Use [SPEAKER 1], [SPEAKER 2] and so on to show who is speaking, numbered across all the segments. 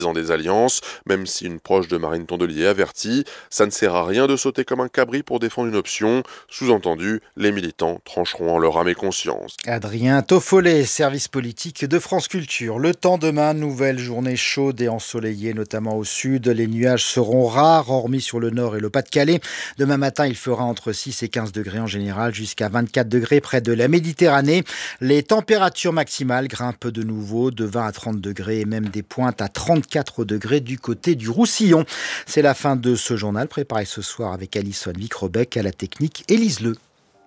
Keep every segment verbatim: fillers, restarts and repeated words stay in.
[SPEAKER 1] dans des alliances, même si une proche de Marine Tondelier avertit, ça ne sert à rien de sauter comme un cabri pour défendre une option. Sous-entendu, les militants trancheront en leur âme et conscience.
[SPEAKER 2] Adrien Toffolet, service politique de France Culture. Le temps demain, nouvelle journée chaude et ensoleillée, notamment au sud. Les nuages seront rares, hormis sur le nord et le Pas-de-Calais. Demain matin, il fera entre six et quinze degrés en général, jusqu'à vingt-quatre degrés près de la Méditerranée. Les températures maximales grimpent de nouveau de vingt à trente degrés et même des pointes à trente-quatre degrés du côté du Roussillon. C'est la fin de ce journal préparé ce soir avec Alison Vicrobec à la technique Élise Le.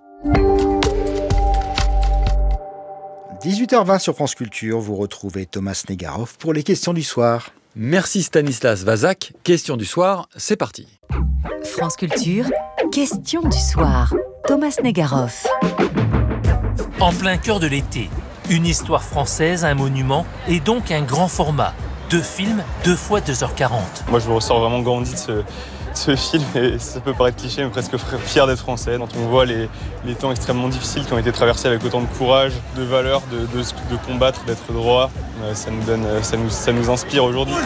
[SPEAKER 2] dix-huit heures vingt sur France Culture, vous retrouvez Thomas Negaroff pour les questions du soir.
[SPEAKER 3] Merci Stanislas Vazak. Question du soir, c'est parti.
[SPEAKER 4] France Culture, question du soir. Thomas Negaroff.
[SPEAKER 5] En plein cœur de l'été, une histoire française, un monument et donc un grand format. Deux films, deux fois deux heures quarante.
[SPEAKER 6] Moi je me ressens vraiment grandi de ce, ce film et ça peut paraître cliché mais presque fier d'être français. Quand on voit les, les temps extrêmement difficiles qui ont été traversés avec autant de courage, de valeur, de, de, de combattre, d'être droit, ça nous, donne, ça nous, ça nous inspire aujourd'hui.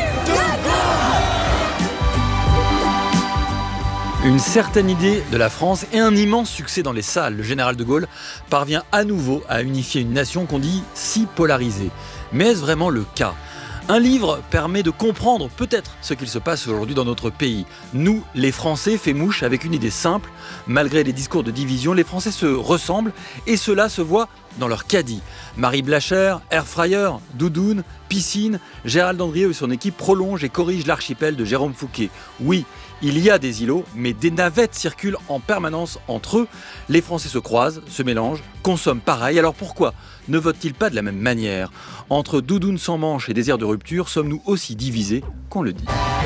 [SPEAKER 3] Une certaine idée de la France et un immense succès dans les salles. Le général de Gaulle parvient à nouveau à unifier une nation qu'on dit si polarisée. Mais est-ce vraiment le cas ? Un livre permet de comprendre peut-être ce qu'il se passe aujourd'hui dans notre pays. Nous, les Français, fait mouche avec une idée simple. Malgré les discours de division, les Français se ressemblent et cela se voit dans leur caddie. Marie Blacher, Airfryer, Doudoune, Piscine, Gérald Andrieux et son équipe prolongent et corrigent l'archipel de Jérôme Fouquet. Oui, il y a des îlots, mais des navettes circulent en permanence entre eux. Les Français se croisent, se mélangent, consomment pareil. Alors pourquoi ne votent-ils pas de la même manière ? Entre Doudoune sans manche et désir de rupture, sommes-nous aussi divisés qu'on le dit ?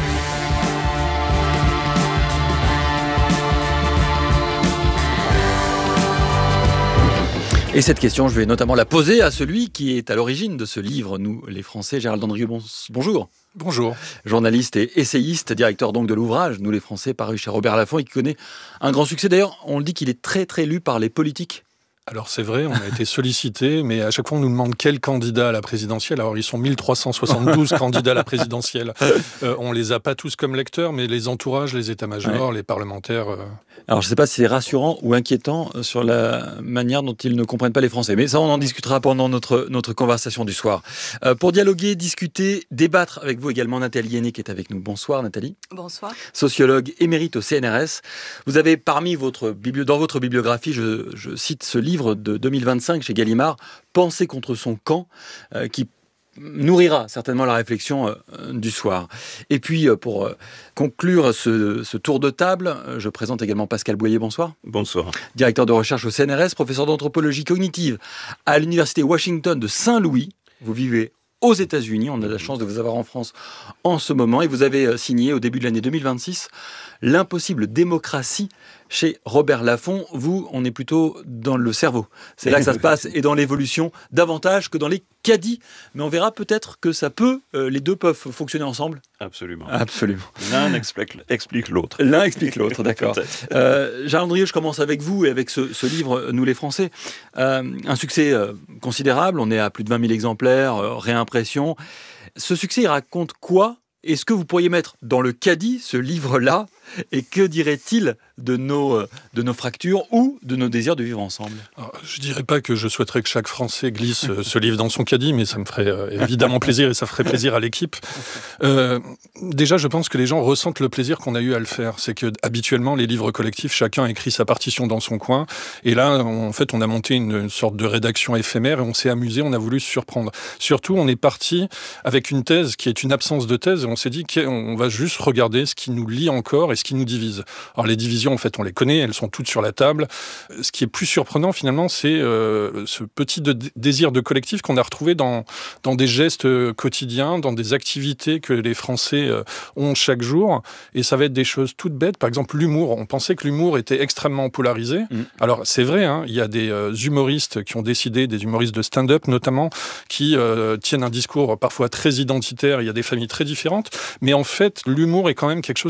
[SPEAKER 3] Et cette question, je vais notamment la poser à celui qui est à l'origine de ce livre, Nous les Français, Gérald Andrieux. Bon, bonjour.
[SPEAKER 7] Bonjour.
[SPEAKER 3] Journaliste et essayiste, directeur donc de l'ouvrage Nous les Français, paru chez Robert Laffont et qui connaît un grand succès. D'ailleurs, on le dit qu'il est très très lu par les politiques.
[SPEAKER 7] Alors c'est vrai, on a été sollicité, mais à chaque fois on nous demande quel candidat à la présidentielle. Alors ils sont mille trois cent soixante-douze candidats à la présidentielle. Euh, on les a pas tous comme lecteurs, mais les entourages, les états-majors, ouais. Les parlementaires... Euh...
[SPEAKER 3] Alors je ne sais pas si c'est rassurant ou inquiétant sur la manière dont ils ne comprennent pas les Français. Mais ça, on en discutera pendant notre, notre conversation du soir. Euh, pour dialoguer, discuter, débattre avec vous également, Nathalie Henné qui est avec nous. Bonsoir Nathalie.
[SPEAKER 8] Bonsoir.
[SPEAKER 3] Sociologue émérite au C N R S. Vous avez parmi votre, dans votre bibliographie, je, je cite ce livre de deux mille vingt-cinq chez Gallimard, Penser contre son camp, euh, qui nourrira certainement la réflexion euh, du soir. Et puis, euh, pour euh, conclure ce, ce tour de table, euh, je présente également Pascal Boyer. Bonsoir.
[SPEAKER 9] Bonsoir.
[SPEAKER 3] Directeur de recherche au C N R S, professeur d'anthropologie cognitive à l'université Washington de Saint-Louis. Vous vivez aux États-Unis. On a la chance de vous avoir en France en ce moment. Et vous avez signé au début de l'année deux mille vingt-six L'impossible démocratie chez Robert Laffont. Vous, on est plutôt dans le cerveau. C'est là que ça se passe et dans l'évolution davantage que dans les caddies. Mais on verra peut-être que ça peut, euh, les deux peuvent fonctionner ensemble.
[SPEAKER 9] Absolument.
[SPEAKER 3] Absolument.
[SPEAKER 9] L'un explique, explique l'autre.
[SPEAKER 3] L'un explique l'autre, d'accord. euh, Gérald Andrieux, je commence avec vous et avec ce, ce livre, Nous les Français. Euh, un succès euh, considérable. On est à plus de vingt mille exemplaires, euh, réimpression. Ce succès, il raconte quoi ? Est-ce que vous pourriez mettre dans le caddie ce livre-là ? Et que dirait-il de nos, de nos fractures ou de nos désirs de vivre ensemble ?
[SPEAKER 7] Alors, je ne dirais pas que je souhaiterais que chaque Français glisse ce livre dans son caddie, mais ça me ferait euh, évidemment plaisir et ça ferait plaisir à l'équipe. Euh, déjà, je pense que les gens ressentent le plaisir qu'on a eu à le faire. C'est que habituellement, les livres collectifs, chacun écrit sa partition dans son coin. Et là, en fait, on a monté une, une sorte de rédaction éphémère et on s'est amusé, on a voulu se surprendre. Surtout, on est parti avec une thèse qui est une absence de thèse et on s'est dit qu'on va juste regarder ce qui nous lie encore et ce qui nous divise. Alors les divisions, en fait, on les connaît, elles sont toutes sur la table. Ce qui est plus surprenant, finalement, c'est euh, ce petit de, désir de collectif qu'on a retrouvé dans, dans des gestes quotidiens, dans des activités que les Français euh, ont chaque jour. Et ça va être des choses toutes bêtes. Par exemple, l'humour. On pensait que l'humour était extrêmement polarisé. Mmh. Alors, c'est vrai, hein, il y a des euh, humoristes qui ont décidé, des humoristes de stand-up notamment, qui euh, tiennent un discours parfois très identitaire. Il y a des familles très différentes. Mais en fait, l'humour est quand même quelque chose de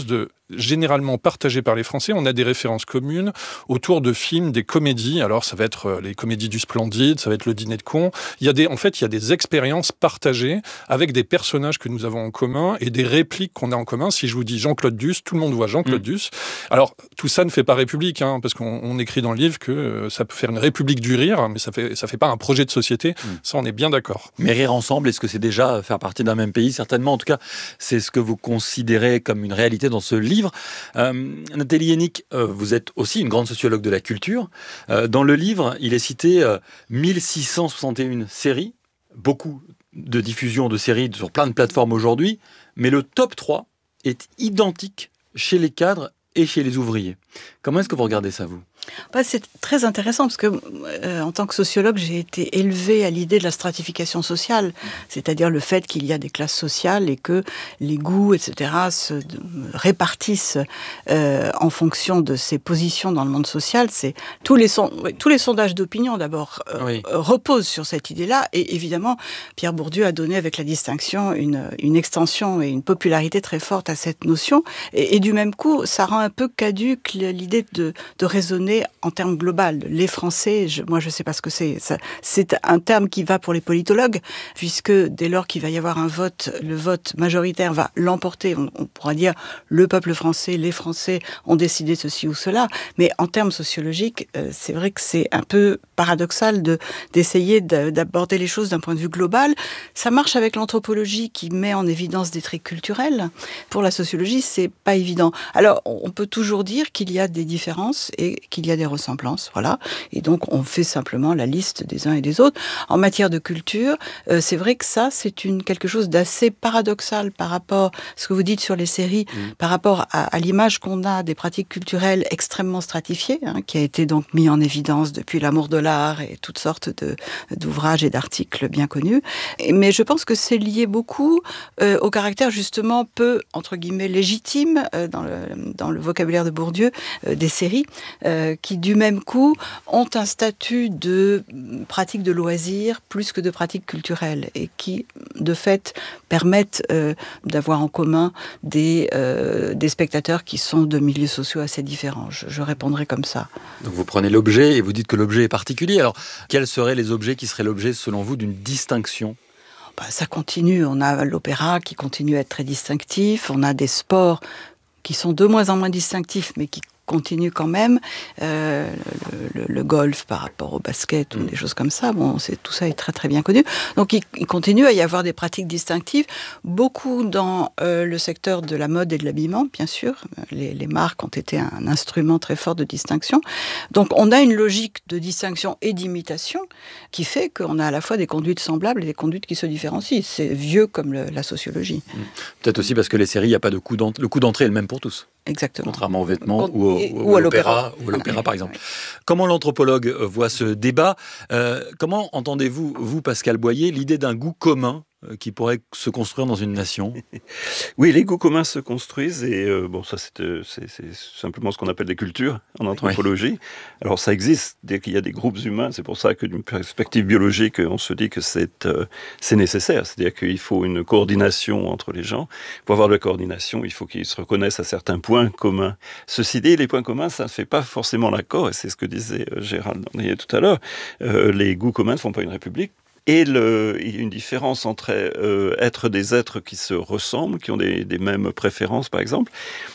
[SPEAKER 7] généralement partagé par les Français. On a des références communes autour de films, des comédies. Alors, ça va être les comédies du Splendide, ça va être le Dîner de cons. Il y a des, en fait, il y a des expériences partagées avec des personnages que nous avons en commun et des répliques qu'on a en commun. Si je vous dis Jean-Claude Duss, tout le monde voit Jean-Claude mmh. Duss. Alors, tout ça ne fait pas République, hein, parce qu'on on écrit dans le livre que euh, ça peut faire une République du rire, mais ça fait, ça fait pas un projet de société. Mmh. Ça, on est bien d'accord.
[SPEAKER 3] Mais rire ensemble, est-ce que c'est déjà faire partie d'un même pays ? Certainement. En tout cas, c'est ce que vous considérez comme une réalité dans ce livre. Euh, Nathalie Hennig, euh, vous êtes aussi une grande sociologue de la culture. Euh, dans le livre, il est cité euh, mille six cent soixante et une séries, beaucoup de diffusion de séries sur plein de plateformes aujourd'hui, mais le top trois est identique chez les cadres et chez les ouvriers. Comment est-ce que vous regardez ça, vous ?
[SPEAKER 8] Bah, c'est très intéressant parce que, euh, en tant que sociologue, j'ai été élevée à l'idée de la stratification sociale, c'est-à-dire le fait qu'il y a des classes sociales et que les goûts, et cetera, se répartissent euh, en fonction de ces positions dans le monde social. C'est tous les son... tous les sondages d'opinion d'abord euh, oui. reposent sur cette idée-là, et évidemment, Pierre Bourdieu a donné avec la distinction une, une extension et une popularité très forte à cette notion, et, et du même coup, ça rend un peu caduque l'idée de, de raisonner en termes global. Les Français, je, moi je ne sais pas ce que c'est. Ça, c'est un terme qui va pour les politologues, puisque dès lors qu'il va y avoir un vote, le vote majoritaire va l'emporter. On, on pourra dire le peuple français, les Français ont décidé ceci ou cela. Mais en termes sociologiques, euh, c'est vrai que c'est un peu paradoxal de, d'essayer de, d'aborder les choses d'un point de vue global. Ça marche avec l'anthropologie qui met en évidence des traits culturels. Pour la sociologie, c'est pas évident. Alors, on peut toujours dire qu'il y a des différences et qu'il il y a des ressemblances, voilà. Et donc, on fait simplement la liste des uns et des autres. En matière de culture, euh, c'est vrai que ça, c'est une, quelque chose d'assez paradoxal par rapport à ce que vous dites sur les séries, mmh. par rapport à, à l'image qu'on a des pratiques culturelles extrêmement stratifiées, hein, qui a été donc mis en évidence depuis L'amour de l'art et toutes sortes de, d'ouvrages et d'articles bien connus. Et, mais je pense que c'est lié beaucoup euh, au caractère justement peu, entre guillemets, légitime, euh, dans, le, dans le vocabulaire de Bourdieu, euh, des séries, euh, qui du même coup ont un statut de pratique de loisirs plus que de pratique culturelle et qui de fait permettent euh, d'avoir en commun des, euh, des spectateurs qui sont de milieux sociaux assez différents. Je, je répondrai comme ça.
[SPEAKER 3] Donc vous prenez l'objet et vous dites que l'objet est particulier. Alors quels seraient les objets qui seraient l'objet selon vous d'une distinction ?
[SPEAKER 8] Bah, ça continue. On a l'opéra qui continue à être très distinctif. On a des sports qui sont de moins en moins distinctifs mais qui continue quand même, euh, le, le, le golf par rapport au basket ou mmh. des choses comme ça, bon, c'est, tout ça est très très bien connu. Donc il, il continue à y avoir des pratiques distinctives, beaucoup dans euh, le secteur de la mode et de l'habillement, bien sûr. Les, les marques ont été un instrument très fort de distinction. Donc on a une logique de distinction et d'imitation qui fait qu'on a à la fois des conduites semblables et des conduites qui se différencient. C'est vieux comme le, la sociologie. Mmh.
[SPEAKER 3] Peut-être aussi parce que les séries, il n'y a pas de coup d'entrée, le coup d'entrée est le même pour tous.
[SPEAKER 8] Exactement.
[SPEAKER 3] Contrairement aux vêtements
[SPEAKER 8] Con-
[SPEAKER 3] ou, au,
[SPEAKER 8] et,
[SPEAKER 3] ou,
[SPEAKER 8] ou
[SPEAKER 3] à
[SPEAKER 8] à
[SPEAKER 3] l'opéra,
[SPEAKER 8] l'opéra,
[SPEAKER 3] ou à l'opéra par exemple. Comment l'anthropologue voit ce débat ? euh, Comment entendez-vous, vous Pascal Boyer, l'idée d'un goût commun qui pourrait se construire dans une nation ?
[SPEAKER 9] Oui, les goûts communs se construisent et euh, bon, ça c'est, euh, c'est, c'est simplement ce qu'on appelle des cultures en anthropologie. Oui. Alors ça existe dès qu'il y a des groupes humains, c'est pour ça que d'une perspective biologique, on se dit que c'est, euh, c'est nécessaire, c'est-à-dire qu'il faut une coordination entre les gens. Pour avoir de la coordination, il faut qu'ils se reconnaissent à certains points communs. Ceci dit, les points communs, ça ne fait pas forcément l'accord, et c'est ce que disait euh, Gérald Darnillet tout à l'heure. Euh, les goûts communs ne font pas une république. Et le, il y a une différence entre euh, être des êtres qui se ressemblent, qui ont des, des mêmes préférences, par exemple,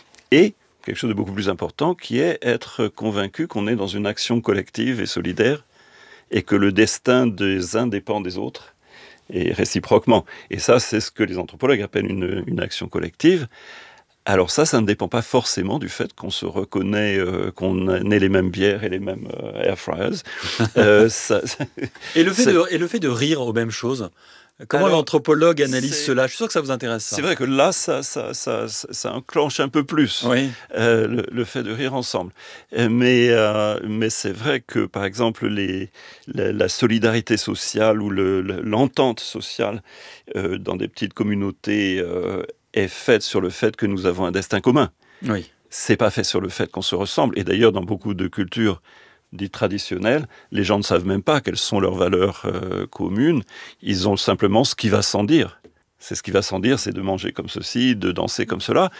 [SPEAKER 9] et quelque chose de beaucoup plus important, qui est être convaincu qu'on est dans une action collective et solidaire, et que le destin des uns dépend des autres, et réciproquement. Et ça, c'est ce que les anthropologues appellent une, une action collective. Alors ça, ça ne dépend pas forcément du fait qu'on se reconnaît, euh, qu'on ait les mêmes bières et les mêmes euh, air fryers. euh, ça, ça,
[SPEAKER 3] et, le fait de, et le fait de rire aux mêmes choses, comment alors, l'anthropologue analyse cela ? Je suis sûr que ça vous intéresse. Ça.
[SPEAKER 9] C'est vrai que là, ça, ça, ça, ça, ça enclenche un peu plus
[SPEAKER 3] oui.
[SPEAKER 9] euh, le, le fait de rire ensemble. Mais, euh, mais c'est vrai que, par exemple, les, la, la solidarité sociale ou le, l'entente sociale euh, dans des petites communautés euh, est faite sur le fait que nous avons un destin commun.
[SPEAKER 3] Oui.
[SPEAKER 9] C'est pas fait sur le fait qu'on se ressemble. Et d'ailleurs, dans beaucoup de cultures dites traditionnelles, les gens ne savent même pas quelles sont leurs valeurs euh, communes. Ils ont simplement ce qui va sans dire. C'est ce qui va sans dire, c'est de manger comme ceci, de danser comme cela.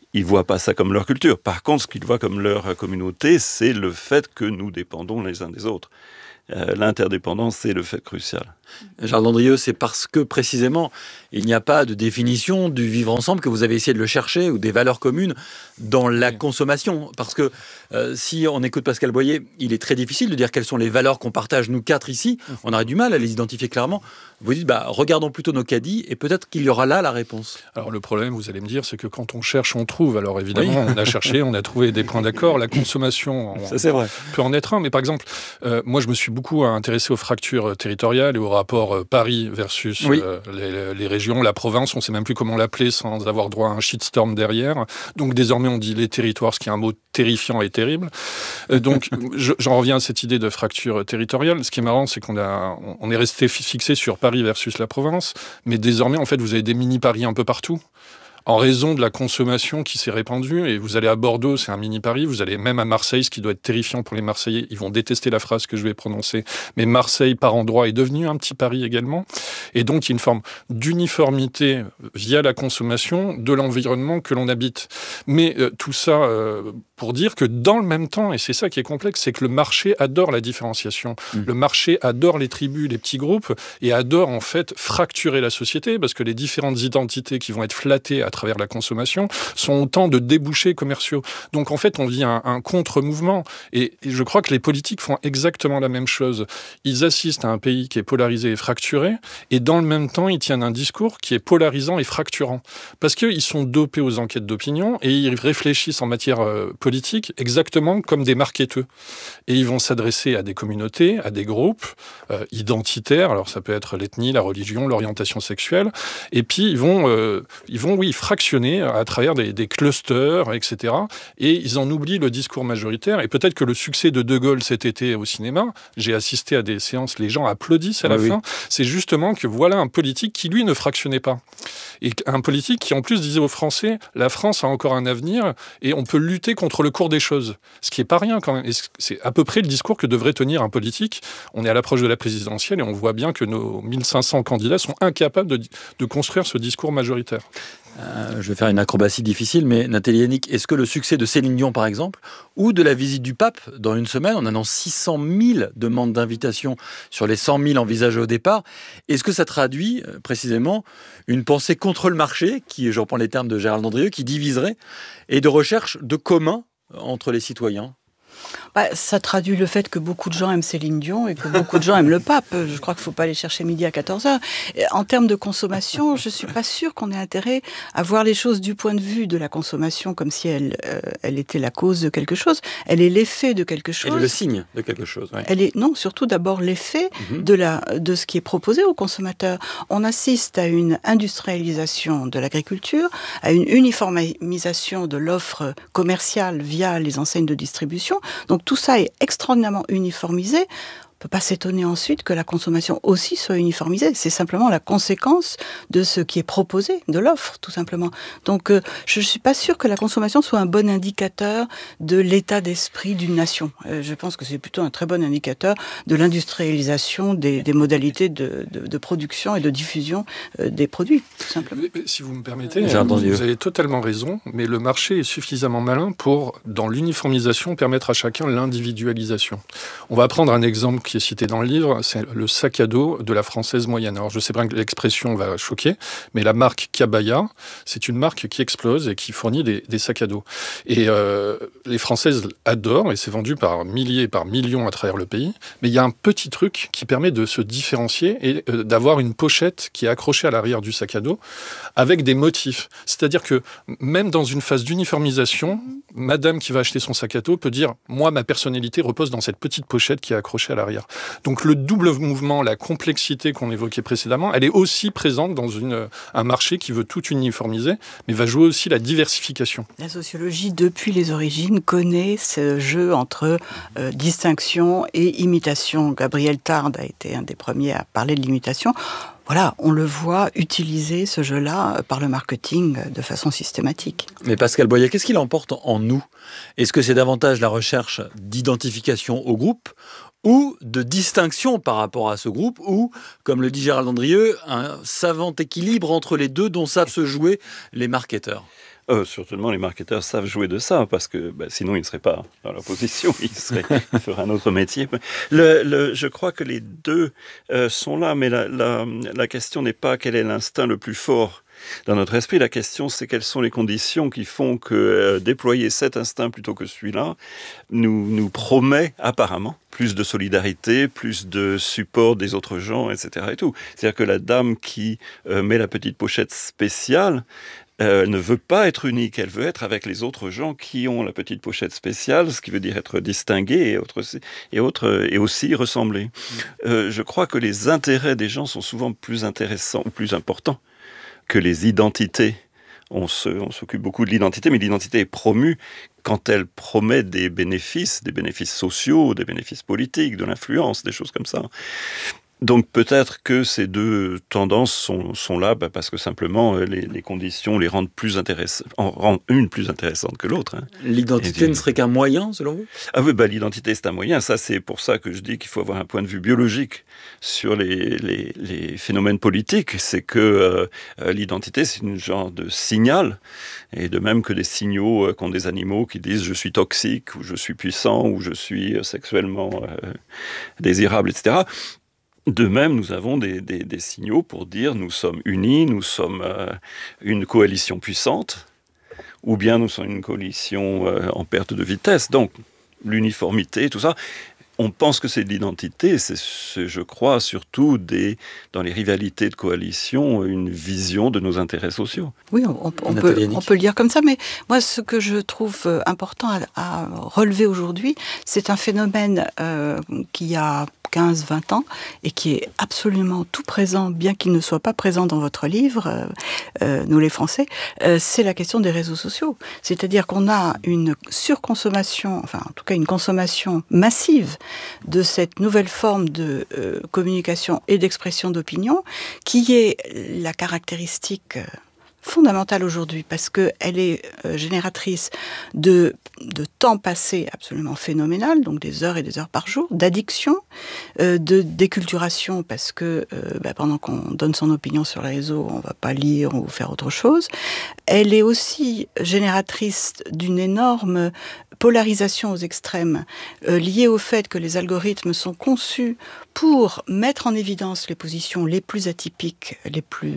[SPEAKER 9] ils voient pas ça comme leur culture. Par contre, ce qu'ils voient comme leur communauté, c'est le fait que nous dépendons les uns des autres. Euh, l'interdépendance, c'est le fait crucial.
[SPEAKER 3] Gérald Andrieux, c'est parce que précisément il n'y a pas de définition du vivre ensemble que vous avez essayé de le chercher, ou des valeurs communes dans la oui. consommation. Parce que euh, si on écoute Pascal Boyer, il est très difficile de dire quelles sont les valeurs qu'on partage nous quatre ici. On aurait du mal à les identifier clairement. Vous dites, bah, regardons plutôt nos caddies et peut-être qu'il y aura là la réponse.
[SPEAKER 7] Alors le problème, vous allez me dire, c'est que quand on cherche, on trouve. Alors évidemment, oui. on a cherché, on a trouvé des points d'accord. La consommation, on,
[SPEAKER 3] ça, c'est vrai.
[SPEAKER 7] peut en être un. Mais par exemple, euh, moi je me suis beaucoup intéressé aux fractures territoriales et au rapport euh, Paris versus oui. euh, les, les régions, la province. On ne sait même plus comment l'appeler sans avoir droit à un shitstorm derrière. Donc désormais, on dit les territoires, ce qui est un mot terrifiant et terrible. Euh, donc je, j'en reviens à cette idée de fracture territoriale. Ce qui est marrant, c'est qu'on a, on est resté fixé sur Paris versus la province, mais désormais, en fait, vous avez des mini-Paris un peu partout. En raison de la consommation qui s'est répandue, et vous allez à Bordeaux, c'est un mini-Paris, vous allez même à Marseille, ce qui doit être terrifiant pour les Marseillais, ils vont détester la phrase que je vais prononcer, mais Marseille, par endroit, est devenu un petit Paris également, et donc il y a une forme d'uniformité via la consommation de l'environnement que l'on habite. Mais euh, tout ça euh, pour dire que dans le même temps, et c'est ça qui est complexe, c'est que le marché adore la différenciation, mmh. le marché adore les tribus, les petits groupes, et adore en fait fracturer la société, parce que les différentes identités qui vont être flattées à travers la consommation, sont autant de débouchés commerciaux. Donc en fait, on vit un, un contre-mouvement. Et, et je crois que les politiques font exactement la même chose. Ils assistent à un pays qui est polarisé et fracturé, et dans le même temps, ils tiennent un discours qui est polarisant et fracturant. Parce qu'ils sont dopés aux enquêtes d'opinion, et ils réfléchissent en matière euh, politique exactement comme des marketeux. Et ils vont s'adresser à des communautés, à des groupes euh, identitaires, alors ça peut être l'ethnie, la religion, l'orientation sexuelle, et puis ils vont, euh, ils vont oui, fractionnés à travers des, des clusters, et cetera. Et ils en oublient le discours majoritaire. Et peut-être que le succès de De Gaulle cet été au cinéma, j'ai assisté à des séances, les gens applaudissent à la oui, fin, oui. c'est justement que voilà un politique qui, lui, ne fractionnait pas. Et un politique qui, en plus, disait aux Français, la France a encore un avenir et on peut lutter contre le cours des choses. Ce qui n'est pas rien, quand même. Et c'est à peu près le discours que devrait tenir un politique. On est à l'approche de la présidentielle et on voit bien que nos mille cinq cents candidats sont incapables de, de construire ce discours majoritaire.
[SPEAKER 3] Euh, je vais faire une acrobatie difficile, mais Nathalie Yannick, est-ce que le succès de Céline Dion, par exemple, ou de la visite du pape dans une semaine, en annonçant six cent mille demandes d'invitation sur les cent mille envisagées au départ, est-ce que ça traduit euh, précisément une pensée contre le marché, qui, je reprends les termes de Gérald Andrieux, qui diviserait, et de recherche de commun entre les citoyens ?
[SPEAKER 8] Bah, ça traduit le fait que beaucoup de gens aiment Céline Dion et que beaucoup de gens aiment le pape. Je crois qu'il ne faut pas aller chercher midi à quatorze heures. Et en termes de consommation, je ne suis pas sûre qu'on ait intérêt à voir les choses du point de vue de la consommation comme si elle, euh, elle était la cause de quelque chose. Elle est l'effet de quelque chose.
[SPEAKER 3] Elle est le signe de quelque chose. Ouais.
[SPEAKER 8] Elle est, non, surtout d'abord l'effet mm-hmm. de, la, de ce qui est proposé aux consommateurs. On assiste à une industrialisation de l'agriculture, à une uniformisation de l'offre commerciale via les enseignes de distribution. Donc tout ça est extraordinairement uniformisé. On ne peut pas s'étonner ensuite que la consommation aussi soit uniformisée. C'est simplement la conséquence de ce qui est proposé, de l'offre, tout simplement. Donc, euh, je ne suis pas sûre que la consommation soit un bon indicateur de l'état d'esprit d'une nation. Euh, je pense que c'est plutôt un très bon indicateur de l'industrialisation des, des modalités de, de, de production et de diffusion euh, des produits, tout simplement.
[SPEAKER 7] Mais, mais, si vous me permettez, euh, vous, vous avez totalement raison, mais le marché est suffisamment malin pour, dans l'uniformisation, permettre à chacun l'individualisation. On va prendre un exemple qui est cité dans le livre, c'est le sac à dos de la française moyenne. Alors je sais bien que l'expression va choquer, mais la marque Cabaya, c'est une marque qui explose et qui fournit des, des sacs à dos. Et euh, les Françaises adorent, et c'est vendu par milliers, par millions à travers le pays, mais il y a un petit truc qui permet de se différencier et euh, d'avoir une pochette qui est accrochée à l'arrière du sac à dos avec des motifs. C'est-à-dire que même dans une phase d'uniformisation, madame qui va acheter son sac à dos peut dire « moi, ma personnalité repose dans cette petite pochette qui est accrochée à l'arrière ». Donc le double mouvement, la complexité qu'on évoquait précédemment, elle est aussi présente dans une, un marché qui veut tout uniformiser, mais va jouer aussi la diversification.
[SPEAKER 8] La sociologie, depuis les origines, connaît ce jeu entre euh, distinction et imitation. Gabriel Tarde a été un des premiers à parler de l'imitation. Voilà, on le voit utiliser ce jeu-là par le marketing de façon systématique.
[SPEAKER 3] Mais Pascal Boyer, qu'est-ce qu'il emporte en nous ? Est-ce que c'est davantage la recherche d'identification au groupe ou de distinction par rapport à ce groupe, ou, comme le dit Gérald Andrieux, un savant équilibre entre les deux dont savent se jouer les marketeurs.
[SPEAKER 9] Euh, certainement, les marketeurs savent jouer de ça, parce que bah, sinon, ils ne seraient pas dans leur position, ils, seraient, ils feraient un autre métier. Le, le, je crois que les deux euh, sont là, mais la, la, la question n'est pas quel est l'instinct le plus fort dans notre esprit. La question, c'est quelles sont les conditions qui font que euh, déployer cet instinct plutôt que celui-là nous, nous promet apparemment plus de solidarité, plus de support des autres gens, et cetera. Et tout. C'est-à-dire que la dame qui euh, met la petite pochette spéciale, Euh, elle ne veut pas être unique, elle veut être avec les autres gens qui ont la petite pochette spéciale, ce qui veut dire être distingué et, autre, et, autre, et aussi ressembler. Mmh. Euh, je crois que les intérêts des gens sont souvent plus intéressants ou plus importants que les identités. On, se, on s'occupe beaucoup de l'identité, mais l'identité est promue quand elle promet des bénéfices, des bénéfices sociaux, des bénéfices politiques, de l'influence, des choses comme ça. Donc peut-être que ces deux tendances sont, sont là bah, parce que simplement les, les conditions les rendent plus intéressantes, en rendent une plus intéressante que l'autre. Hein.
[SPEAKER 3] L'identité puis, ne serait qu'un moyen, selon vous ?
[SPEAKER 9] Ah oui, bah, l'identité c'est un moyen. Ça, c'est pour ça que je dis qu'il faut avoir un point de vue biologique sur les, les, les phénomènes politiques. C'est que euh, l'identité c'est une genre de signal, et de même que des signaux euh, qu'ont des animaux qui disent je suis toxique, ou je suis puissant, ou je suis sexuellement euh, désirable, et cetera. De même, nous avons des, des, des signaux pour dire nous sommes unis, nous sommes euh, une coalition puissante, ou bien nous sommes une coalition euh, en perte de vitesse. Donc, l'uniformité, tout ça, on pense que c'est de l'identité, c'est, c'est je crois, surtout des, dans les rivalités de coalition, une vision de nos intérêts sociaux.
[SPEAKER 8] Oui, on, on, on, peut, on peut le dire comme ça, mais moi, ce que je trouve important à, à relever aujourd'hui, c'est un phénomène euh, qui a quinze vingt ans, et qui est absolument tout présent, bien qu'il ne soit pas présent dans votre livre, euh, euh, nous les Français, euh, c'est la question des réseaux sociaux. C'est-à-dire qu'on a une surconsommation, enfin en tout cas une consommation massive de cette nouvelle forme de euh, communication et d'expression d'opinion, qui est la caractéristique euh, fondamentale aujourd'hui, parce qu'elle est euh, génératrice de, de temps passé absolument phénoménal, donc des heures et des heures par jour, d'addiction, euh, de déculturation, parce que euh, bah, pendant qu'on donne son opinion sur les réseaux, on ne va pas lire ou faire autre chose. Elle est aussi génératrice d'une énorme polarisation aux extrêmes, euh, liée au fait que les algorithmes sont conçus pour mettre en évidence les positions les plus atypiques, les plus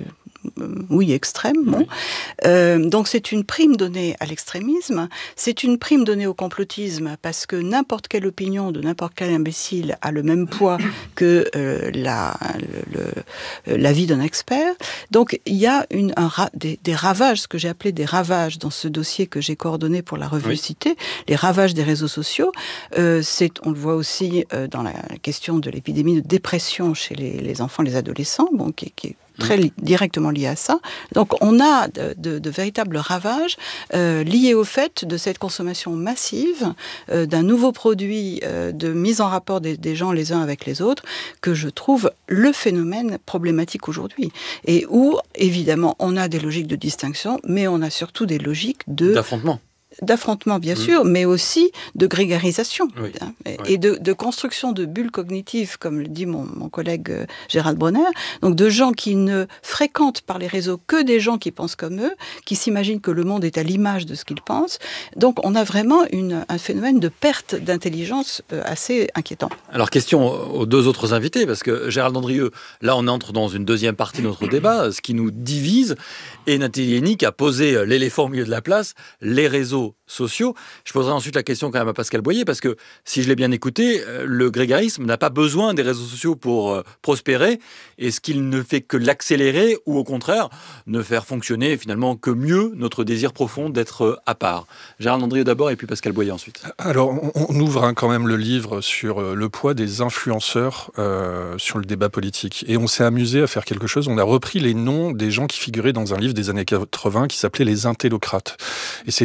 [SPEAKER 8] oui, extrême, bon. Oui. Euh, donc c'est une prime donnée à l'extrémisme, c'est une prime donnée au complotisme, parce que n'importe quelle opinion de n'importe quel imbécile a le même poids que euh, la, le, le, l'avis d'un expert. Donc il y a une, un, des, des ravages, ce que j'ai appelé des ravages dans ce dossier que j'ai coordonné pour la revue oui. Cité, les ravages des réseaux sociaux. Euh, c'est, on le voit aussi euh, dans la question de l'épidémie de dépression chez les, les enfants, les adolescents, bon, qui, qui est très li- directement lié à ça. Donc on a de, de, de véritables ravages euh, liés au fait de cette consommation massive euh, d'un nouveau produit euh, de mise en rapport des, des gens les uns avec les autres, que je trouve le phénomène problématique aujourd'hui. Et où, évidemment, on a des logiques de distinction, mais on a surtout des logiques de...
[SPEAKER 3] d'affrontement.
[SPEAKER 8] D'affrontement, bien mmh. sûr, mais aussi de grégarisation
[SPEAKER 3] oui.
[SPEAKER 8] hein, et
[SPEAKER 3] oui.
[SPEAKER 8] de, de construction de bulles cognitives, comme le dit mon, mon collègue euh, Gérald Bronner, donc de gens qui ne fréquentent par les réseaux que des gens qui pensent comme eux, qui s'imaginent que le monde est à l'image de ce qu'ils pensent. Donc on a vraiment une, un phénomène de perte d'intelligence euh, assez inquiétant.
[SPEAKER 3] Alors question aux deux autres invités, parce que Gérald Andrieux, là on entre dans une deuxième partie de notre débat, ce qui nous divise, et Nathalie Hennig a posé l'éléphant au milieu de la place, les réseaux sociaux. Je poserai ensuite la question quand même à Pascal Boyer, parce que si je l'ai bien écouté, le grégarisme n'a pas besoin des réseaux sociaux pour euh, prospérer. Est-ce qu'il ne fait que l'accélérer, ou au contraire, ne faire fonctionner finalement que mieux notre désir profond d'être à part ? Gérald Andrieux d'abord, et puis Pascal Boyer ensuite.
[SPEAKER 7] Alors, on, on ouvre hein, quand même le livre sur le poids des influenceurs euh, sur le débat politique. Et on s'est amusé à faire quelque chose. On a repris les noms des gens qui figuraient dans un livre des années quatre-vingts qui s'appelait Les Intellocrates. Et c'est donc les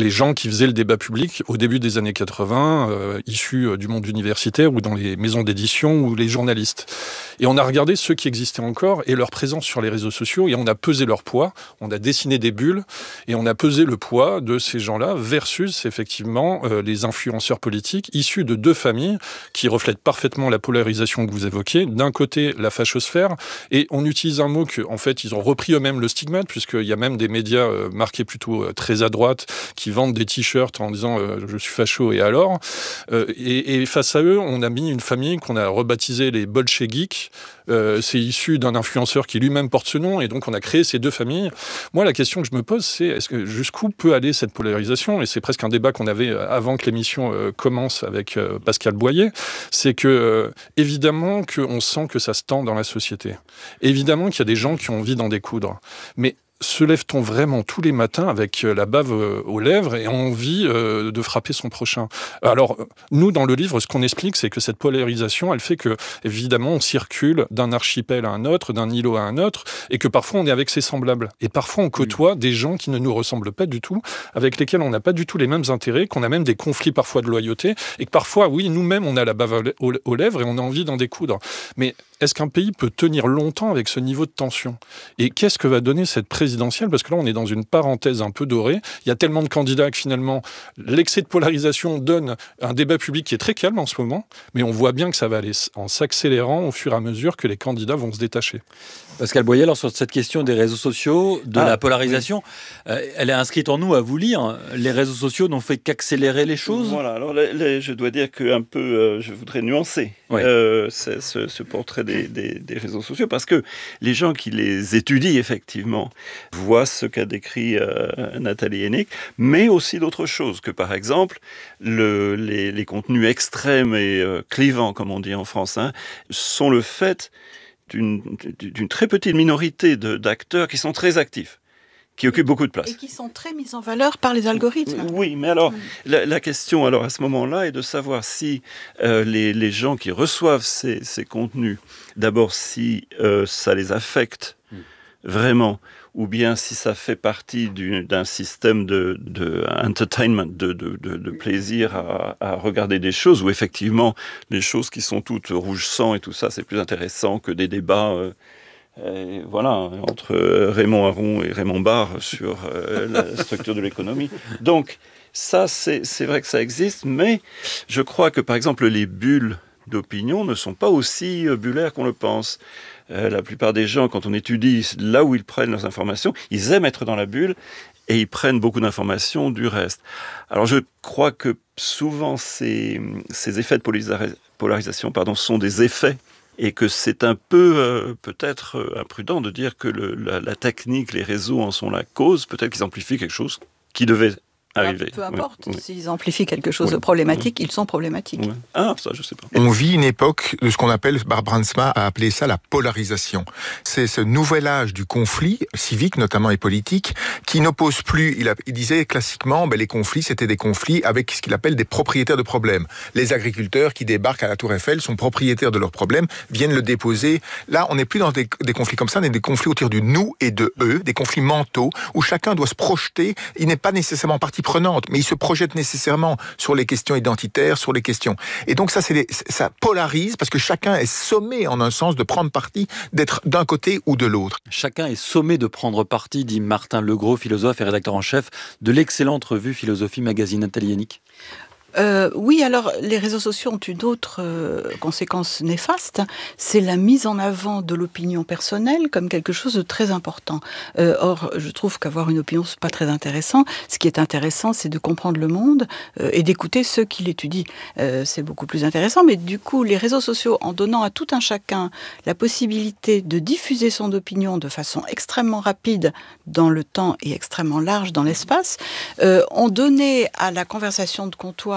[SPEAKER 7] des gens qui faisaient le débat public au début des années quatre-vingts, euh, issus du monde universitaire ou dans les maisons d'édition ou les journalistes. Et on a regardé ceux qui existaient encore et leur présence sur les réseaux sociaux et on a pesé leur poids, on a dessiné des bulles et on a pesé le poids de ces gens-là versus effectivement euh, les influenceurs politiques issus de deux familles qui reflètent parfaitement la polarisation que vous évoquez. D'un côté, la fachosphère, et on utilise un mot que, en fait, ils ont repris eux-mêmes le stigmate, puisqu'il y a même des médias euh, marqués plutôt euh, très à droite qui vendent des t-shirts en disant euh, « je suis facho et alors euh, ?» et, et face à eux, on a mis une famille qu'on a rebaptisée les bolcheviks. Euh, c'est issu d'un influenceur qui lui-même porte ce nom, et donc on a créé ces deux familles. Moi, la question que je me pose, c'est est-ce que jusqu'où peut aller cette polarisation ? Et c'est presque un débat qu'on avait avant que l'émission euh, commence avec euh, Pascal Boyer. C'est que, euh, évidemment, qu'on sent que ça se tend dans la société. Évidemment qu'il y a des gens qui ont envie d'en découdre. Mais se lève-t-on vraiment tous les matins avec la bave aux lèvres et envie euh, de frapper son prochain ? Alors, nous, dans le livre, ce qu'on explique, c'est que cette polarisation, elle fait que, évidemment, on circule d'un archipel à un autre, d'un îlot à un autre, et que parfois, on est avec ses semblables. Et parfois, on côtoie mmh. des gens qui ne nous ressemblent pas du tout, avec lesquels on n'a pas du tout les mêmes intérêts, qu'on a même des conflits parfois de loyauté, et que parfois, oui, nous-mêmes, on a la bave aux, aux lèvres et on a envie d'en découdre. Mais est-ce qu'un pays peut tenir longtemps avec ce niveau de tension ? Et qu'est-ce que va donner cette présidentielle ? Parce que là, on est dans une parenthèse un peu dorée. Il y a tellement de candidats que finalement, l'excès de polarisation donne un débat public qui est très calme en ce moment, mais on voit bien que ça va aller en s'accélérant au fur et à mesure que les candidats vont se détacher.
[SPEAKER 3] Pascal Boyer, alors sur cette question des réseaux sociaux, de ah, la polarisation, oui. euh, elle est inscrite en nous à vous lire. Les réseaux sociaux n'ont fait qu'accélérer les choses.
[SPEAKER 9] Voilà, alors les, les, je dois dire qu'un peu, euh, je voudrais nuancer oui. euh, ce, ce, ce portrait des, des, des réseaux sociaux, parce que les gens qui les étudient effectivement voient ce qu'a décrit euh, Nathalie Hennig, mais aussi d'autres choses, que par exemple, le, les, les contenus extrêmes et euh, clivants, comme on dit en France, hein, sont le fait D'une, d'une très petite minorité de, d'acteurs qui sont très actifs, qui occupent beaucoup de place.
[SPEAKER 8] Et qui sont très mis en valeur par les algorithmes.
[SPEAKER 9] Oui, mais alors, la, la question alors, à ce moment-là est de savoir si euh, les, les gens qui reçoivent ces, ces contenus, d'abord si euh, ça les affecte mm. vraiment, ou bien si ça fait partie du, d'un système de, de entertainment, de, de, de, de plaisir à, à regarder des choses, où effectivement, les choses qui sont toutes rouge sang et tout ça, c'est plus intéressant que des débats euh, euh, voilà, entre Raymond Aron et Raymond Barre sur euh, la structure de l'économie. Donc, ça, c'est, c'est vrai que ça existe, mais je crois que, par exemple, les bulles d'opinion ne sont pas aussi bullaires qu'on le pense. Euh, la plupart des gens, quand on étudie là où ils prennent leurs informations, ils aiment être dans la bulle et ils prennent beaucoup d'informations du reste. Alors je crois que souvent ces, ces effets de polarisa- polarisation pardon, sont des effets et que c'est un peu euh, peut-être euh, imprudent de dire que le, la, la technique, les réseaux en sont la cause. Peut-être qu'ils amplifient quelque chose qui devait arriver.
[SPEAKER 8] Peu importe,
[SPEAKER 9] oui, oui.
[SPEAKER 8] S'ils amplifient quelque chose
[SPEAKER 9] oui,
[SPEAKER 8] de problématique,
[SPEAKER 9] oui.
[SPEAKER 8] ils sont problématiques.
[SPEAKER 9] Oui. Ah, ça, je sais pas.
[SPEAKER 10] On vit une époque de ce qu'on appelle, Barbara Bransma a appelé ça la polarisation. C'est ce nouvel âge du conflit, civique notamment et politique, qui n'oppose plus, il, a, il disait classiquement, ben, les conflits, c'était des conflits avec ce qu'il appelle des propriétaires de problèmes. Les agriculteurs qui débarquent à la Tour Eiffel sont propriétaires de leurs problèmes, viennent le déposer. Là, on n'est plus dans des, des conflits comme ça, on est des conflits autour du nous et de eux, des conflits mentaux, où chacun doit se projeter. Il n'est pas nécessairement partie prenante, mais il se projette nécessairement sur les questions identitaires, sur les questions. Et donc ça, c'est les, ça polarise parce que chacun est sommé, en un sens, de prendre parti, d'être d'un côté ou de l'autre.
[SPEAKER 3] Chacun est sommé de prendre parti, dit Martin Legros, philosophe et rédacteur en chef de l'excellente revue Philosophie Magazine. Nathalie Hennig.
[SPEAKER 8] Euh, oui, alors les réseaux sociaux ont une autre euh, conséquence néfaste, c'est la mise en avant de l'opinion personnelle comme quelque chose de très important. Euh, or, je trouve qu'avoir une opinion, c'est pas très intéressant. Ce qui est intéressant, c'est de comprendre le monde euh, et d'écouter ceux qui l'étudient. Euh, c'est beaucoup plus intéressant, mais du coup, les réseaux sociaux, en donnant à tout un chacun la possibilité de diffuser son opinion de façon extrêmement rapide dans le temps et extrêmement large dans l'espace, euh, ont donné à la conversation de comptoir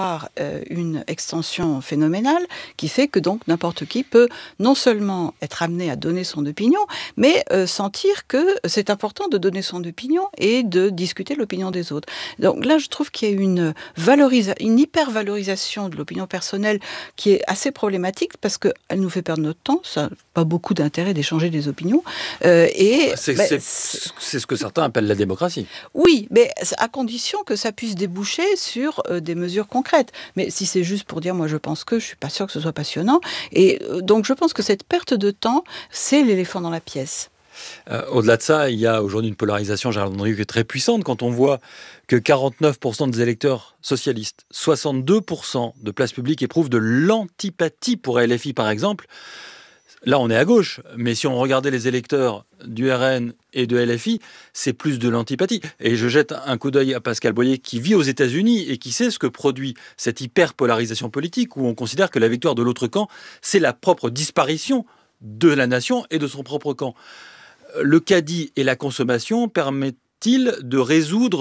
[SPEAKER 8] avoir euh, une extension phénoménale qui fait que donc n'importe qui peut non seulement être amené à donner son opinion, mais euh, sentir que c'est important de donner son opinion et de discuter l'opinion des autres. Donc là, je trouve qu'il y a une valorisa- une hyper-valorisation de l'opinion personnelle qui est assez problématique parce qu'elle nous fait perdre notre temps, ça n'a pas beaucoup d'intérêt d'échanger des opinions. Euh, et
[SPEAKER 3] c'est,
[SPEAKER 8] ben,
[SPEAKER 3] c'est, c'est ce que certains appellent la démocratie.
[SPEAKER 8] Oui, mais à condition que ça puisse déboucher sur euh, des mesures concrètes. Mais si c'est juste pour dire, moi je pense que, je suis pas sûre que ce soit passionnant. Et euh, donc je pense que cette perte de temps, c'est l'éléphant dans la pièce.
[SPEAKER 3] Euh, au-delà de ça, il y a aujourd'hui une polarisation, Gérald Andrieux, qui est très puissante quand on voit que quarante-neuf pour cent des électeurs socialistes, soixante-deux pour cent de place publique éprouvent de l'antipathie pour L F I par exemple. Là, on est à gauche, mais si on regardait les électeurs du R N et de L F I, c'est plus de l'antipathie. Et je jette un coup d'œil à Pascal Boyer, qui vit aux États-Unis et qui sait ce que produit cette hyper-polarisation politique, où on considère que la victoire de l'autre camp, c'est la propre disparition de la nation et de son propre camp. Le caddie et la consommation permettent-ils de résoudre